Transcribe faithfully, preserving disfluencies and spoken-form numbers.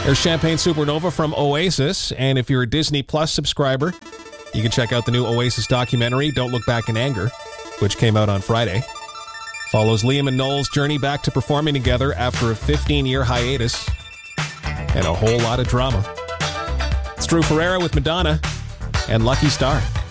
There's Champagne Supernova from Oasis, and if you're a Disney Plus subscriber, you can check out the new Oasis documentary, Don't Look Back in Anger, which came out on Friday. Follows Liam and Noel's journey back to performing together after a fifteen-year hiatus, and a whole lot of drama. It's Drew Ferreira with Madonna and Lucky Star.